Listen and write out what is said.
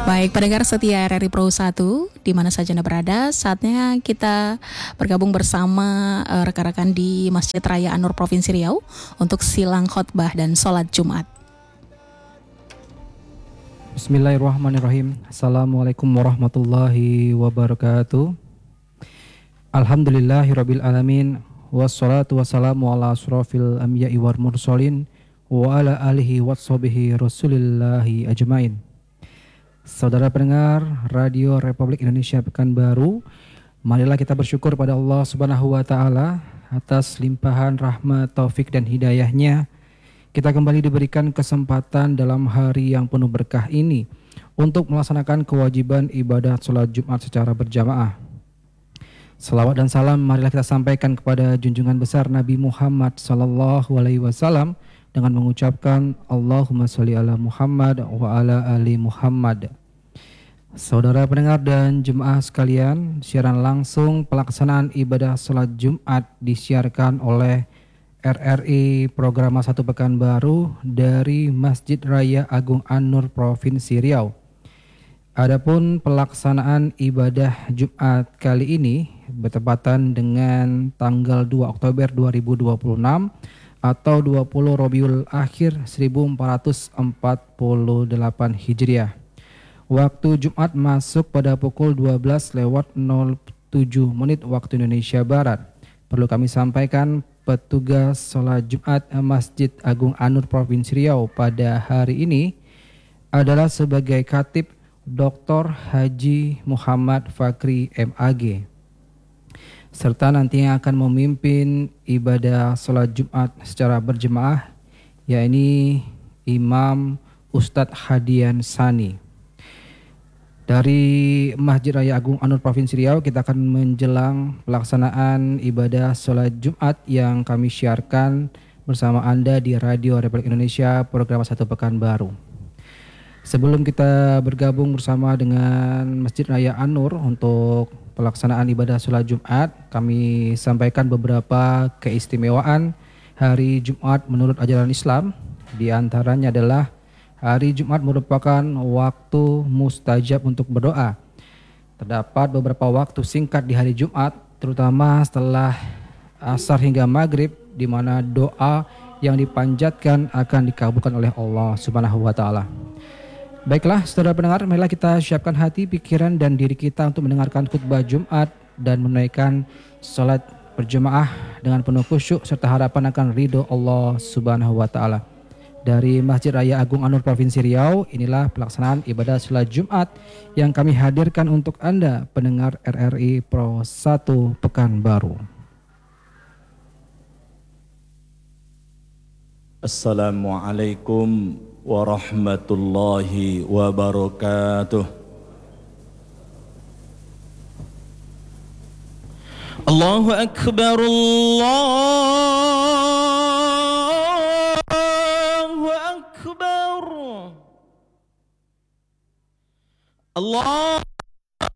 Baik, pendengar setia RRI Pro 1, di mana saja Anda berada, saatnya kita bergabung bersama rekan-rekan di Masjid Raya An-Nur Provinsi Riau untuk silang khotbah dan sholat Jumat. Bismillahirrahmanirrahim. Assalamualaikum warahmatullahi wabarakatuh. Alhamdulillahirabbil alamin. Wassalatu wassalamu ala asrofil anbiya'i wal mursalin wa ala alihi washabihi rasulillahi ajmain. Saudara pendengar Radio Republik Indonesia Pekanbaru, marilah kita bersyukur pada Allah Subhanahu wa taala atas limpahan rahmat, taufik dan hidayahnya. Kita kembali diberikan kesempatan dalam hari yang penuh berkah ini untuk melaksanakan kewajiban ibadah sholat Jumat secara berjamaah. Salawat dan salam marilah kita sampaikan kepada junjungan besar Nabi Muhammad SAW dengan mengucapkan Allahumma sholli ala Muhammad wa ala ali Muhammad. Saudara pendengar dan jemaah sekalian, siaran langsung pelaksanaan ibadah sholat Jumat disiarkan oleh RRI Programa 1 Pekanbaru dari Masjid Raya Agung An-Nur Provinsi Riau. Adapun pelaksanaan ibadah Jumat kali ini bertepatan dengan tanggal 2 Oktober 2026 atau 20 Rabiul Akhir 1448 Hijriah. Waktu Jumat masuk pada pukul 12:07 waktu Indonesia Barat. Perlu kami sampaikan, petugas sholat Jumat Masjid Agung An-Nur Provinsi Riau pada hari ini adalah sebagai Khatib Dr. Haji Muhammad Fakri MAG, serta nantinya akan memimpin ibadah sholat Jumat secara berjemaah, yakni Imam Ustadz Hadian Sani. Dari Masjid Raya Agung An-Nur Provinsi Riau, kita akan menjelang pelaksanaan ibadah sholat Jumat yang kami siarkan bersama Anda di Radio Republik Indonesia Program 1 Pekanbaru. Sebelum kita bergabung bersama dengan Masjid Raya An-Nur untuk pelaksanaan ibadah sholat Jumat, kami sampaikan beberapa keistimewaan hari Jumat menurut ajaran Islam. Di antaranya adalah hari Jumat merupakan waktu mustajab untuk berdoa. Terdapat beberapa waktu singkat di hari Jumat, terutama setelah asar hingga maghrib, di mana doa yang dipanjatkan akan dikabulkan oleh Allah Subhanahu wa taala. Baiklah, saudara pendengar, marilah kita siapkan hati, pikiran, dan diri kita untuk mendengarkan khutbah Jumat dan menunaikan sholat berjemaah dengan penuh khusyuk serta harapan akan ridho Allah Subhanahu wa taala. Dari Masjid Raya Agung An-Nur Provinsi Riau, inilah pelaksanaan ibadah sholat Jumat yang kami hadirkan untuk Anda, pendengar RRI Pro 1 Pekanbaru. Assalamualaikum warahmatullahi wabarakatuh. Allahu Akbar, Allahu Akbar, Allah.